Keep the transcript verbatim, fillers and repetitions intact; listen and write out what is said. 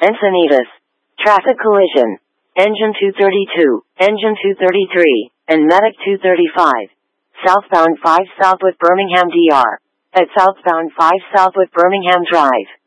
Encinitas. Traffic collision. Engine two thirty-two, Engine two thirty-three, and Medic two thirty-five. Southbound five south with Birmingham D R. At southbound five south with Birmingham Drive.